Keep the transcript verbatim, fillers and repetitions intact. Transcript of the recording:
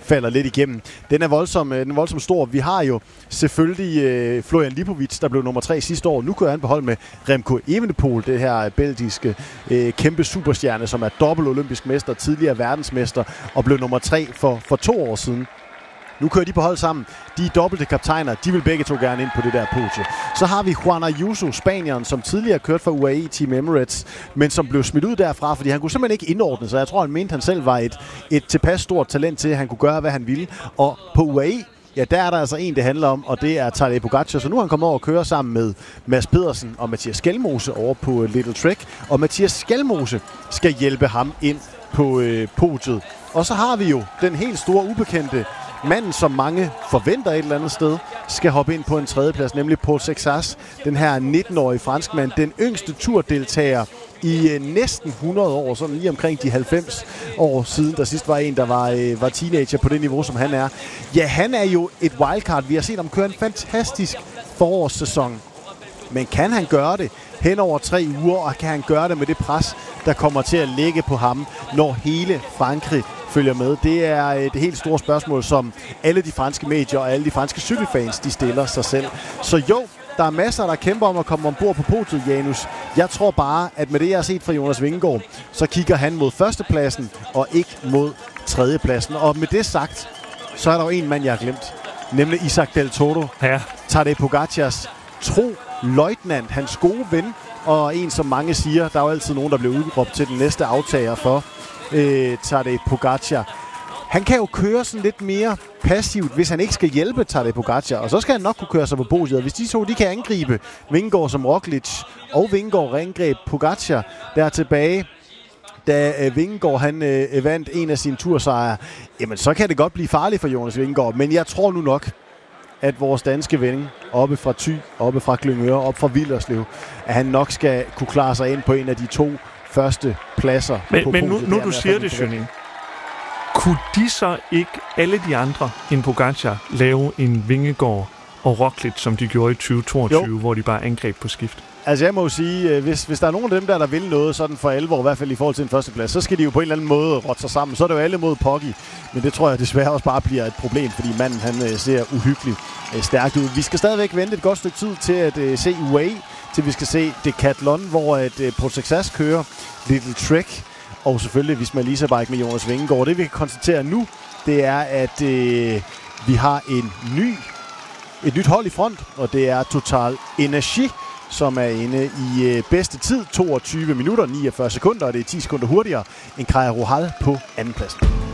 falder lidt igennem. Den er voldsom, den er voldsom stor. Vi har jo selvfølgelig øh, Florian Lipovic, der blev nummer tre sidste år. Nu kører han på hold med Remco Evenepoel, det her belgiske øh, kæmpe superstjerne, som er dobbelt olympisk mester, tidligere verdensmester, og blev nummer tre for, for to år siden. Nu kører de på hold sammen. De er dobbelte kaptajner. De vil begge to gerne ind på det der podie. Så har vi Juan Ayuso, spanieren, som tidligere kørt for U A E Team Emirates, men som blev smidt ud derfra, fordi han kunne simpelthen ikke indordne sig. Jeg tror, han mente, han selv var et, et tilpas stort talent til, at han kunne gøre, hvad han ville. Og på U A E, ja, der er der altså en, det handler om, og det er Tadej Pogačar. Så nu er han kommet over og køre sammen med Mads Pedersen og Mathias Skelmose over på Little Trek. Og Mathias Skelmose skal hjælpe ham ind på øh, podiet. Og så har vi jo den helt store ubekendte manden, som mange forventer et eller andet sted, skal hoppe ind på en tredjeplads, nemlig Paul Sexas, den her nitten-årige franskmand, den yngste turdeltager i øh, næsten hundrede år, sådan lige omkring de halvfems år siden, der sidst var en, der var, øh, var teenager på det niveau, som han er. Ja, han er jo et wildcard. Vi har set ham køre en fantastisk forårssæson. Men kan han gøre det hen over tre uger, og kan han gøre det med det pres, der kommer til at ligge på ham, når hele Frankrig følger med? Det er et helt stort spørgsmål, som alle de franske medier og alle de franske cykelfans, de stiller sig selv. Så jo, der er masser, der kæmper om at komme ombord på podiet, Janus. Jeg tror bare, at med det, jeg har set fra Jonas Vingegaard, så kigger han mod førstepladsen og ikke mod tredjepladsen. Og med det sagt, så er der jo en mand, jeg har glemt, nemlig Isaac Del Toro. Ja. Tadej Pogacars tro løjtnant, hans gode ven, og en, som mange siger, der er jo altid nogen, der bliver udråbt til den næste aftager for øh, Tadej Pogacar. Han kan jo køre sådan lidt mere passivt, hvis han ikke skal hjælpe Tadej Pogacar, og så skal han nok kunne køre sig på podiet. Hvis de to, de kan angribe Vingegaard som Roglic, og Vingegaard angreb Pogacar der tilbage, da øh, Vingegaard han øh, vandt en af sine tursejre, jamen så kan det godt blive farligt for Jonas Vingegaard, men jeg tror nu nok, at vores danske ven oppe fra Thy, oppe fra Glyngøre, oppe fra Villerslev, at han nok skal kunne klare sig ind på en af de to første pladser. Men, på men nu, podiet. nu du siger det, Jønning, kunne de så ikke, alle de andre end Pogacar, lave en Vingegaard og Roglic, som de gjorde i tyve toogtyve, jo, hvor de bare angreb på skift? Altså jeg må jo sige, hvis, hvis der er nogen af dem der, der vil noget sådan for alvor, i hvert fald i forhold til en førsteplads, så skal de jo på en eller anden måde rotte sig sammen. Så er det jo alle mod Poggi, men det tror jeg desværre også bare bliver et problem, fordi manden han øh, ser uhyggeligt øh, stærkt ud. Vi skal stadigvæk vente et godt stykke tid til at øh, se U A E, til vi skal se Decathlon, hvor at øh, Paul Sexas kører Little Trek, og selvfølgelig Visma Lease Bike med Jonas Vingegaard. Det vi kan konstatere nu, det er, at øh, vi har en ny, et nyt hold i front, og det er Total Energy, som er inde i øh, bedste tid, toogtyve minutter, niogfyrre sekunder, og det er ti sekunder hurtigere end Kaja Rohal på andenpladsen.